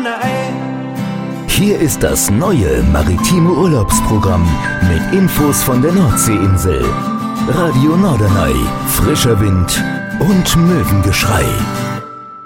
Norderney. Hier ist das neue maritime Urlaubsprogramm mit Infos von der Nordseeinsel. Radio Norderney, frischer Wind und Möwengeschrei.